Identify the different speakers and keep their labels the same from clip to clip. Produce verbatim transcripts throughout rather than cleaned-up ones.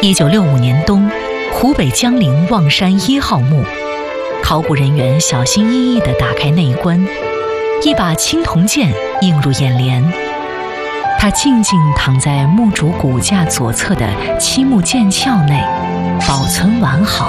Speaker 1: 一九六五年冬，湖北江陵望山一号墓，考古人员小心翼翼地打开内棺，一把青铜剑映入眼帘。他静静躺在墓主骨架左侧的漆木剑鞘内，保存完好。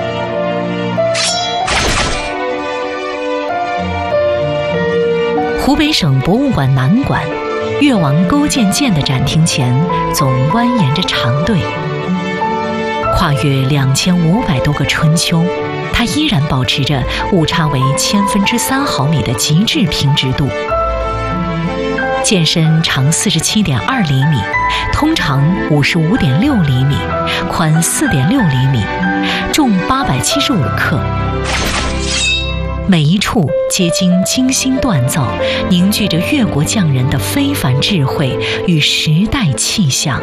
Speaker 1: 湖北省博物馆南馆越王勾践剑的展厅前，总蜿蜒着长队。跨越两千五百多个春秋，它依然保持着误差为千分之三毫米的极致平直度。剑身长四十七点二厘米，通长五十五点六厘米，宽四点六厘米，重八百七十五克。每一处皆经精心锻造，凝聚着越国匠人的非凡智慧与时代气象。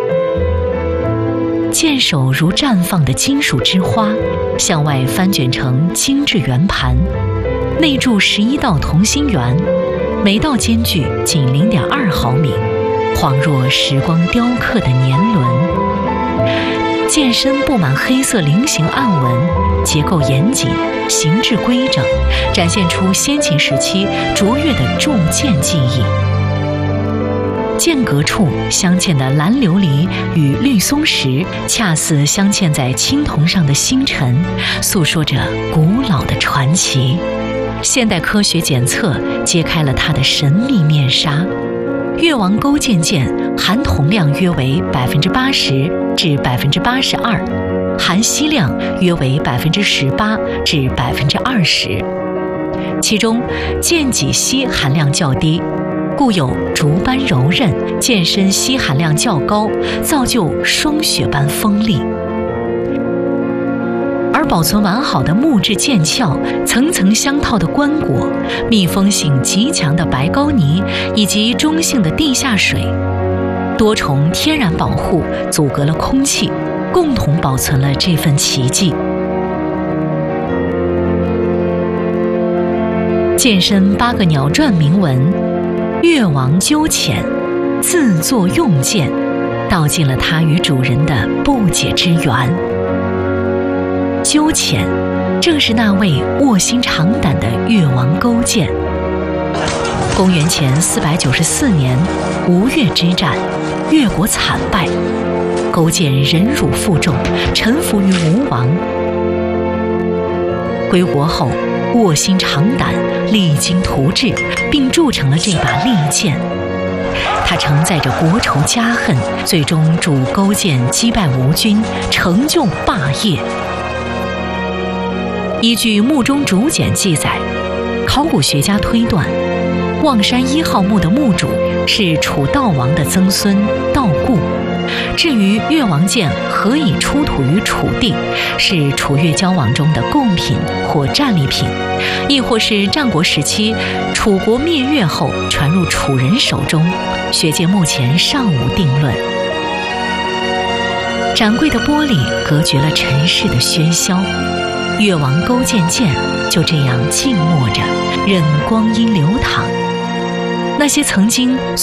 Speaker 1: 剑首如绽放的金属之花，向外翻卷成精致圆盘，内铸十一道同心圆，每道间距仅零点二毫米，恍若时光雕刻的年轮。剑身布满黑色菱形暗纹，结构严谨，形制规整，展现出先秦时期卓越的铸剑技艺。剑阁处镶嵌的蓝琉璃与绿松石，恰似镶嵌在青铜上的星辰，诉说着古老的传奇。现代科学检测揭开了它的神秘面纱。越王勾践剑含铜量约为百分之八十至百分之八十二，含锡量约为百分之十八至百分之二十。其中，剑脊锡含量较低，故有竹般柔韧；剑身锡含量较高，造就霜雪般锋利。而保存完好的木质剑鞘、层层相套的棺椁、密封性极强的白膏泥以及中性的地下水，多重天然保护阻隔了空气，共同保存了这份奇迹。剑身八个鸟篆铭文，越王鸠潜，自作用剑，道尽了他与主人的不解之缘。鸠潜正是那位卧薪尝胆的越王勾践。公元前四百九十四年，吴越之战，越国惨败，勾践忍辱负重，臣服于吴王。归国后，卧薪尝胆，励精图治，并铸成了这把利剑。他承载着国仇家恨，最终助勾践击败吴军，成就霸业。依据墓中竹简记载，考古学家推断，望山一号墓的墓主是楚悼王的曾孙悼固。至于越王剑何以出土于楚地，是楚越交往中的贡品或战利品，亦或是战国时期楚国灭越后传入楚人手中，学界目前尚无定论。展柜的玻璃隔绝了尘世的喧嚣，越王勾践剑就这样静默着，任光阴流淌。那些曾经